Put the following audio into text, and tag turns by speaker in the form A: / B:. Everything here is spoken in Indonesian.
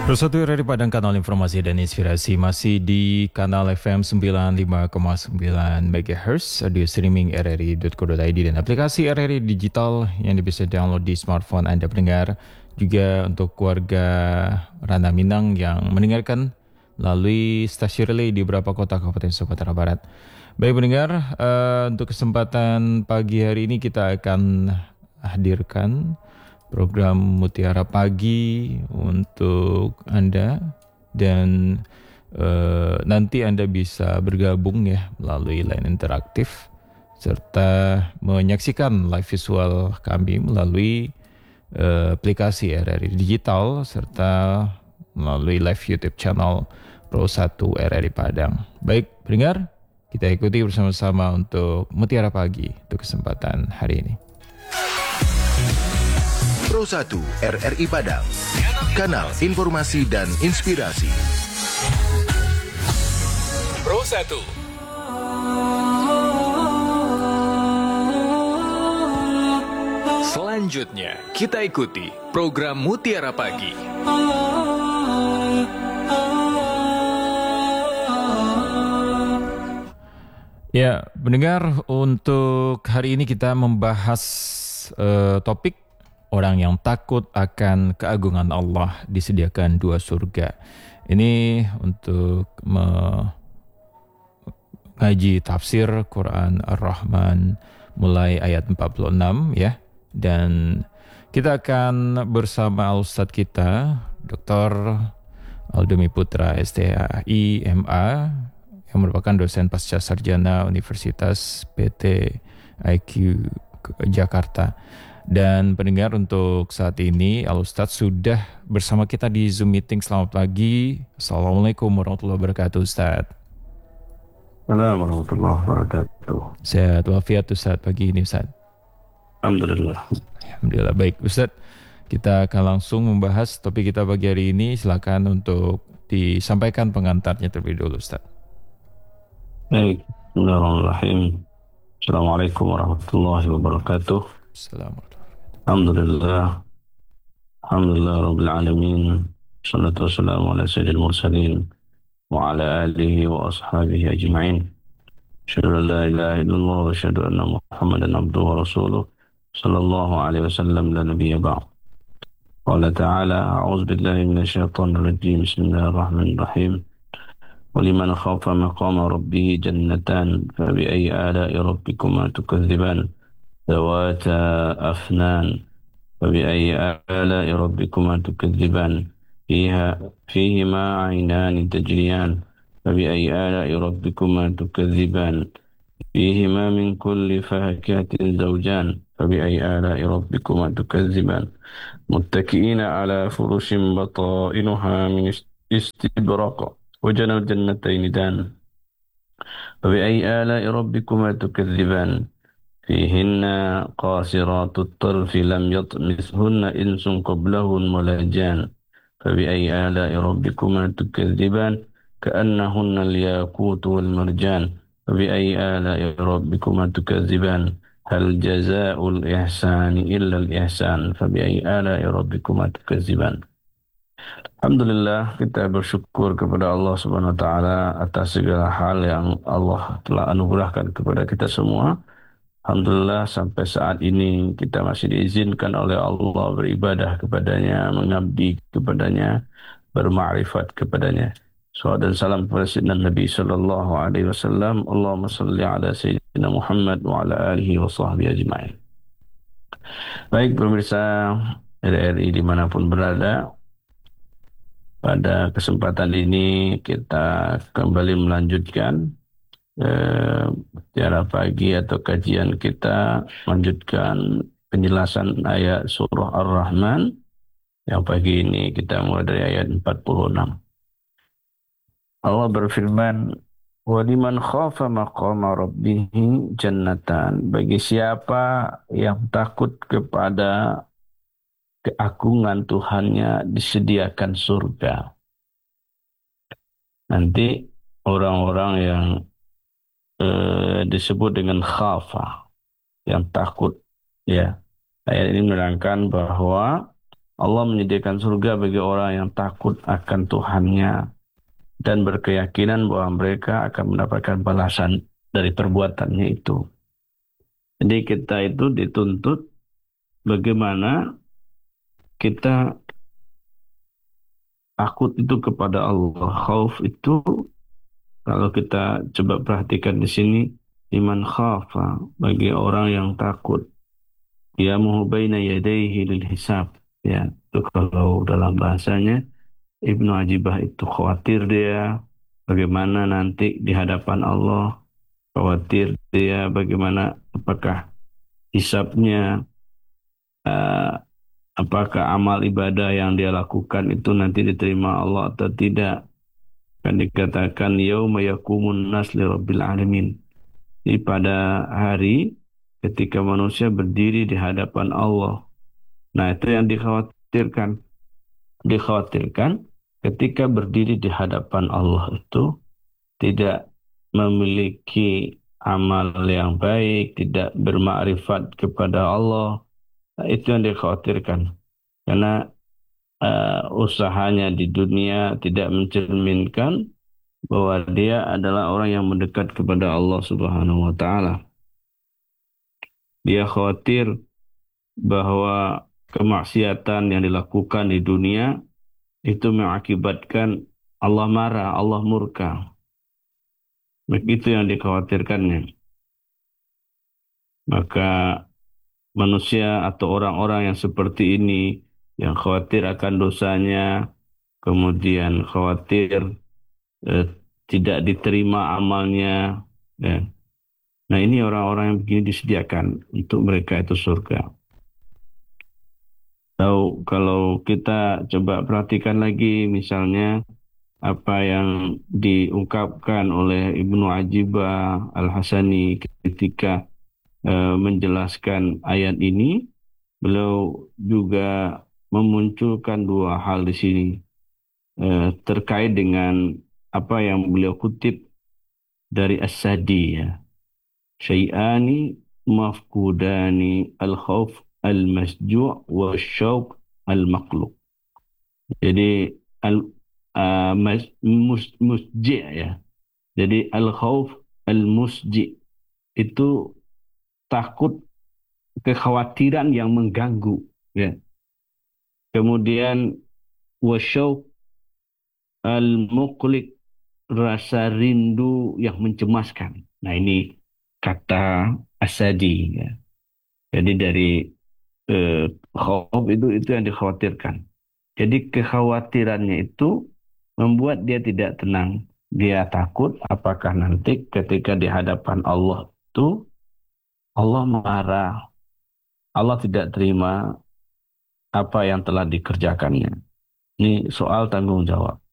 A: Bersatu RRI Padang, kanal informasi dan inspirasi, masih di kanal FM 95,9 MHz, audio streaming rri.co.id dan aplikasi RRI Digital yang bisa download di smartphone Anda pendengar. Juga untuk keluarga Rana Minang yang mendengarkan melalui stasiun relay di beberapa kota Kabupaten Sumatera Barat. Baik pendengar, untuk kesempatan pagi hari ini kita akan hadirkan program Mutiara Pagi untuk Anda dan nanti Anda bisa bergabung ya melalui line interaktif serta menyaksikan live visual kami melalui aplikasi RRI Digital serta melalui live YouTube channel Pro 1 RRI Padang. Baik, pendengar, kita ikuti bersama-sama untuk Mutiara Pagi untuk kesempatan hari ini.
B: Pro 1 RRI Padang, kanal informasi dan inspirasi.
C: Pro 1. Selanjutnya, kita ikuti program Mutiara Pagi.
A: Ya, pendengar, untuk hari ini kita membahas topik orang yang takut akan keagungan Allah disediakan 2 surga. Ini untuk mengaji tafsir Quran Ar-Rahman mulai ayat 46 ya. Dan kita akan bersama Al-Ustadz kita, Dr. Aldumi Putra STAI MA, yang merupakan dosen pasca sarjana Universitas PT IQ Jakarta. Dan pendengar, untuk saat ini Al-Ustadz sudah bersama kita di Zoom meeting. Selamat pagi. Assalamualaikum warahmatullahi wabarakatuh, Ustadz.
D: Assalamualaikum warahmatullahi wabarakatuh.
A: Sehat walafiat Ustadz pagi ini, Ustadz.
D: Alhamdulillah.
A: Alhamdulillah. Baik Ustadz, kita akan langsung membahas topik kita pagi hari ini. Silakan untuk disampaikan pengantarnya terlebih dulu, Ustadz.
D: Baik, bismillahirrahmanirrahim. Assalamualaikum warahmatullahi wabarakatuh.
A: Assalamualaikum.
D: Alhamdulillah. Alhamdulillah Rabbil Alamin. Salatu wassalamu ala sayyidil mursalin wa ala alihi wa ashabihi ajma'in. Asyhadu an la ilaha illallah wa asyhadu anna Muhammadan abduhu wa rasuluh. Sallallahu alaihi wasallam la nabiyya ba'd. Qala ta'ala, a'udzu billahi minasyaitonir rajim. Bismillahirrahmanirrahim. وَلِمَنْ خَافَ مَقَامَ رَبِّهِ جَنَّتَانِ فَبِأَيِّ آلَاءِ رَبِّكُمَا تُكَذِّبَانِ ذَوَاتَا أَفْنَانٍ فَبِأَيِّ آلَاءِ رَبِّكُمَا تُكَذِّبَانِ فِيهِمَا عَيْنَانِ تَجْرِيَانِ فَبِأَيِّ آلَاءِ رَبِّكُمَا تُكَذِّبَانِ فِيهِمَا مِنْ كُلِّ فَاكِهَةٍ زَوْجَانِ فَبِأَيِّ آلَاءِ رَبِّكُمَا تُكَذِّبَانِ مُتَّكِئِينَ عَلَى فُرُشٍ بَطَائِنُهَا مِنْ استبرق وجنى الجنتين دان فبأي آلاء ربكما تكذبان فيهن قاصرات الطرف لم يطمثهن إنس قبلهن ولا جان فبأي آلاء ربكما تكذبان كأنهن الياقوت والمرجان فبأي آلاء ربكما تكذبان هل جزاء الإحسان إلا الإحسان فبأي آلاء ربكما تكذبان. Alhamdulillah, kita bersyukur kepada Allah Subhanahu wa taala atas segala hal yang Allah telah anugerahkan kepada kita semua. Alhamdulillah, sampai saat ini kita masih diizinkan oleh Allah beribadah kepadanya, mengabdi kepadanya, bermakrifat kepadanya. Salawat dan salam kepada Sayyidina Nabi sallallahu alaihi wasallam. Allahumma salli ala Sayyidina Muhammad wa ala alihi wa sahbihi ajma'in. Baik pemirsa RRI dimanapun berada, pada kesempatan ini kita kembali melanjutkan Mutiara Pagi atau kajian kita, melanjutkan penjelasan ayat surah Ar-Rahman yang pagi ini kita mulai dari ayat 46. Allah berfirman, وَلِمَنْ خَافَ مَقَامَ رَبِّهِ جَنَّتَانِ. Bagi siapa yang takut kepada keagungan Tuhannya disediakan surga. Nanti orang-orang yang disebut dengan khafa, yang takut, ya. Ayat ini menerangkan bahwa Allah menyediakan surga bagi orang yang takut akan Tuhannya dan berkeyakinan bahwa mereka akan mendapatkan balasan dari perbuatannya itu. Jadi kita itu dituntut bagaimana kita takut itu kepada Allah. Khauf itu kalau kita coba perhatikan di sini, liman khafa, bagi orang yang takut. Qiyamuhu baina yadayhi lil hisab. Ya, itu kalau dalam bahasanya Ibnu Ajibah itu khawatir dia bagaimana nanti di hadapan Allah, khawatir dia bagaimana apakah hisabnya, eh, apakah amal ibadah yang dia lakukan itu nanti diterima Allah atau tidak. Kan dikatakan yauma yaqumun nas li rabbil alamin. Jadi pada hari ketika manusia berdiri di hadapan Allah. Nah, itu yang dikhawatirkan. Dikhawatirkan ketika berdiri di hadapan Allah itu tidak memiliki amal yang baik, tidak bermakrifat kepada Allah. Nah, itu yang dikhawatirkan. Karena usahanya di dunia tidak mencerminkan bahwa dia adalah orang yang mendekat kepada Allah Subhanahu wa taala. Dia khawatir bahwa kemaksiatan yang dilakukan di dunia itu mengakibatkan Allah marah, Allah murka. Begitu yang dikhawatirkannya. Maka manusia atau orang-orang yang seperti ini, yang khawatir akan dosanya, kemudian khawatir eh, tidak diterima amalnya. Ya. Nah, ini orang-orang yang begini disediakan untuk mereka itu surga. Tahu kalau kita coba perhatikan lagi misalnya apa yang diungkapkan oleh Ibnu Ajibah Al-Hasani ketika menjelaskan ayat ini, beliau juga memunculkan dua hal di sini terkait dengan apa yang beliau kutip dari As-Sadi ya. Syai'ani mafkudani al-khawf al-masju' wa syauq al-maqluq. Jadi musji' ya. Jadi al-khawf al-musji' itu takut, kekhawatiran yang mengganggu ya. Kemudian wa syauq al-muqliq, rasa rindu yang mencemaskan. Nah, ini kata Asadi ya. Jadi dari khauf itu yang dikhawatirkan. Jadi kekhawatirannya itu membuat dia tidak tenang. Dia takut apakah nanti ketika di hadapan Allah itu Allah marah, Allah tidak terima apa yang telah dikerjakannya. Ini soal tanggung jawab.